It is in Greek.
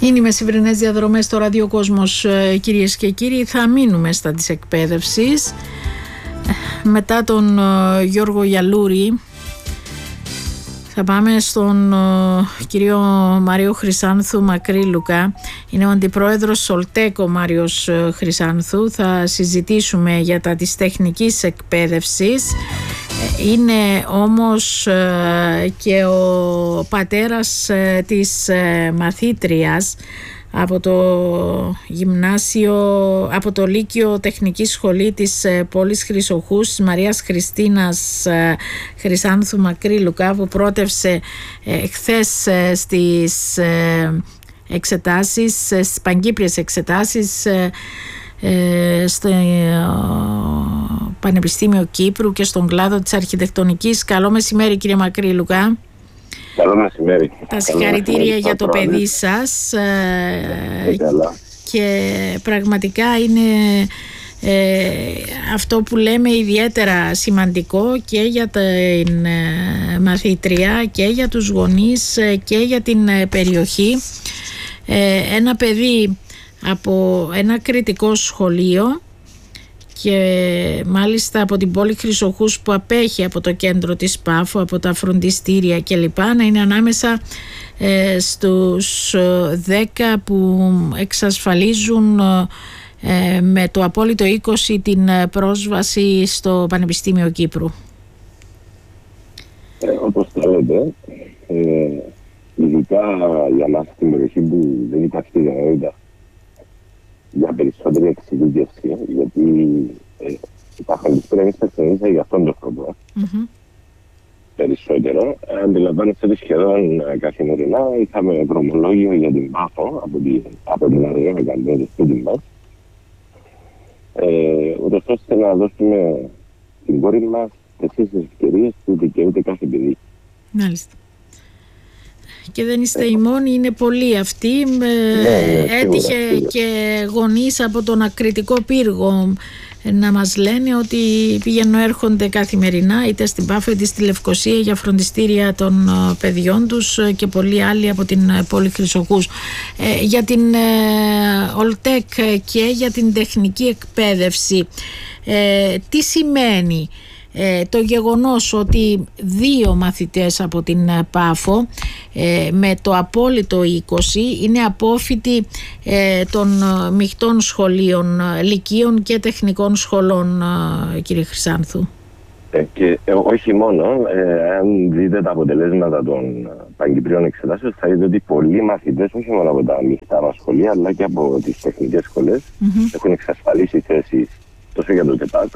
Είναι οι μεσημβρινές διαδρομές στο Ραδιοκόσμος, κυρίες και κύριοι. Θα μείνουμε στα της εκπαίδευσης. Μετά τον Γιώργο Γιαλούρη θα πάμε στον κύριο Μάριο Χρυσάνθου Μακρύλουκα. Είναι ο αντιπρόεδρος Σολτέκο Μάριος Χρυσάνθου. Θα συζητήσουμε για τα της τεχνικής εκπαίδευσης. Είναι όμως και ο πατέρας της μαθήτριας από το γυμνάσιο, από το Λύκειο Τεχνική Σχολή της πόλης Χρυσοχούς, της Μαρίας Χριστίνας Χρυσάνθου Μακρύλουκα, που πρότευσε χθες στις εξετάσεις, στις παγκύπριες εξετάσεις στο Πανεπιστήμιο Κύπρου και στον κλάδο της αρχιτεκτονικής. Καλό μεσημέρι, κύριε Μακρύλουκα. Καλό μεσημέρι. Τα συγχαρητήρια για το παιδί σας. Και πραγματικά είναι αυτό που λέμε ιδιαίτερα σημαντικό και για την μαθήτρια και για τους γονείς και για την περιοχή. Ένα παιδί από ένα κριτικό σχολείο και μάλιστα από την πόλη Χρυσοχούς, που απέχει από το κέντρο της Πάφου, από τα φροντιστήρια κλπ, να είναι ανάμεσα στους 10 που εξασφαλίζουν με το απόλυτο 20 την πρόσβαση στο Πανεπιστήμιο Κύπρου. Όπως το λέτε, ειδικά για μας στην περιοχή που δεν υπάρχει δυνατότητα για περισσότερη εξειδίκευση, γιατί τα φροντιστήρια εμείς τα εξελίσσαμε για αυτόν τον σκοπό. Περισσότερο. Αντιλαμβάνεστε ότι σχεδόν καθημερινά είχαμε δρομολόγιο για την Πάφο από την Αραιά Ακαδημία του σπίτι μας, ούτως ώστε να δώσουμε στην κόρη μας τις ευκαιρίες που δικαιούται κάθε παιδί. Μάλιστα. Και δεν είστε οι μόνοι, είναι πολλοί αυτοί. Έτυχε και γονείς από τον Ακριτικό Πύργο να μας λένε ότι πηγαίνουν έρχονται καθημερινά είτε στην Πάφο είτε στη Λευκοσία για φροντιστήρια των παιδιών τους, και πολλοί άλλοι από την πόλη Χρυσοχούς. Για την Ολτέκ και για την τεχνική εκπαίδευση, τι σημαίνει το γεγονός ότι 2 μαθητές από την Πάφο με το απόλυτο 20 είναι απόφοιτοι των μειχτών σχολείων, λυκείων και τεχνικών σχολών, κύριε Χρυσάνθου? Και όχι μόνο, αν δείτε τα αποτελέσματα των παγκυπρίων εξετάσεων, θα δείτε ότι πολλοί μαθητές, όχι μόνο από τα μειχτά μας σχολεία, αλλά και από τις τεχνικές σχολές, έχουν εξασφαλίσει θέσεις τόσο για το ΤΕΠΑΚ